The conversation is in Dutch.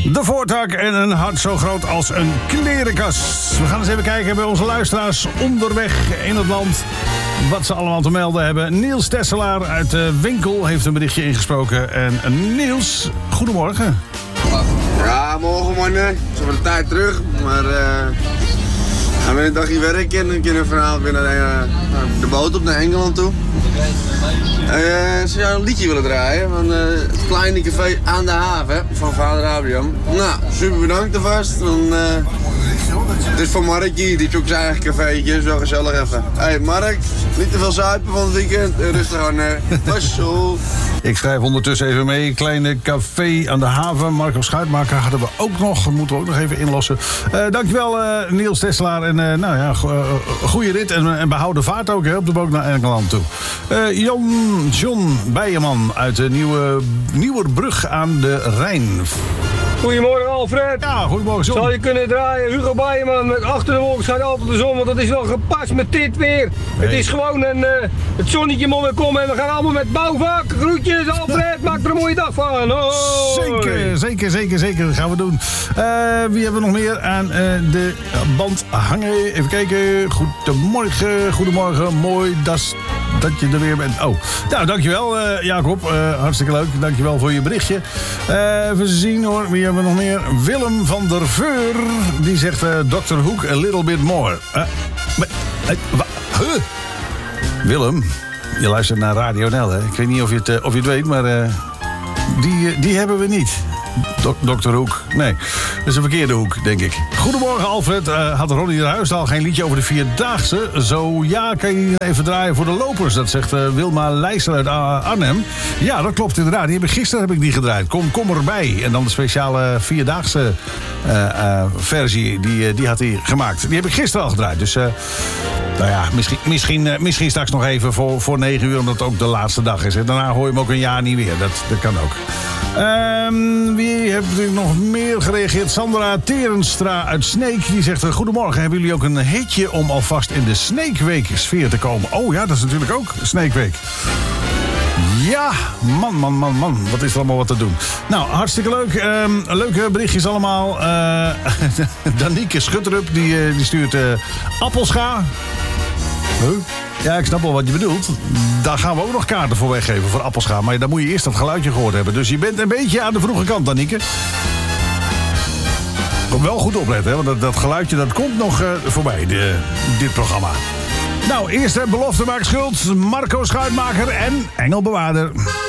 De voortak en een hart zo groot als een klerenkast. We gaan eens even kijken bij onze luisteraars onderweg in het land wat ze allemaal te melden hebben. Niels Tesselaar uit de winkel heeft een berichtje ingesproken. En Niels, goedemorgen. Ja, morgen man. Zo voor de tijd terug. Maar gaan we een dagje werken en dan kunnen we vanavond weer naar de boot op naar Engeland toe. Zou jij een liedje willen draaien van het kleine café aan de haven van vader Abraham? Nou, super bedankt alvast. Het is voor Mark hier, die heeft ook zijn eigen cafeetje, zo gezellig even. Hey Mark, niet te veel zuipen van het weekend, rustig aan. Wassel. Ik schrijf ondertussen even mee. Kleine café aan de haven. Marco Schuitmaker hadden we ook nog. Dat moeten we ook nog even inlossen. Dankjewel Niels Tesselaar. En goede rit en behouden vaart ook op de boot naar Engeland toe. John Bijeman uit de Nieuwerbrug aan de Rijn. Goedemorgen Alfred. Ja, goedemorgen John. Zou je kunnen draaien Hugo Bijeman met achter de wolken schijnt altijd de zon, want dat is wel gepast met dit weer. Nee. Het is gewoon het zonnetje moet weer komen en we gaan allemaal met bouwvak. Groetjes Alfred, maak er een mooie dag van. Hoi. Zeker, dat gaan we doen. Wie hebben we nog meer aan de band hangen? Even kijken. Goedemorgen, mooi dat je er weer bent. Oh, nou dankjewel Jacob, hartstikke leuk. Dankjewel voor je berichtje. Even zien hoor, wie hebben we nog meer? Willem van der Veur, die zegt Dr. Hoek a little bit more. Willem, je luistert naar Radio NL, hè? Ik weet niet of je het weet, maar die hebben we niet. Dr. Hoek. Nee, dat is een verkeerde hoek, denk ik. Goedemorgen, Alfred. Had Ronnie de Huisdaal geen liedje over de Vierdaagse? Zo ja, kan je even draaien voor de lopers. Dat zegt Wilma Leijser uit Arnhem. Ja, dat klopt inderdaad. Gisteren heb ik die gedraaid. Kom erbij. En dan de speciale Vierdaagse versie, die had hij gemaakt. Die heb ik gisteren al gedraaid. Dus nou ja, misschien straks nog even voor 9 uur, omdat het ook de laatste dag is. En daarna hoor je hem ook een jaar niet weer. Dat kan ook. Wie heeft natuurlijk nog meer gereageerd? Sandra Terenstra uit Sneek. Die zegt, goedemorgen, hebben jullie ook een hitje om alvast in de Sneekweek sfeer te komen? Oh ja, dat is natuurlijk ook Sneekweek. Ja, man, wat is er allemaal wat te doen. Nou, hartstikke leuk. Leuke berichtjes allemaal. Danieke Schutterup, die stuurt appelscha. Huh? Ja, ik snap wel wat je bedoelt. Daar gaan we ook nog kaarten voor weggeven, voor appelscha. Maar dan moet je eerst dat geluidje gehoord hebben. Dus je bent een beetje aan de vroege kant, Danieke. Kom wel goed opletten, hè, want dat geluidje dat komt nog voorbij, dit programma. Nou, eerst belofte maakt schuld. Marco Schuitmaker en Engelbewaarder.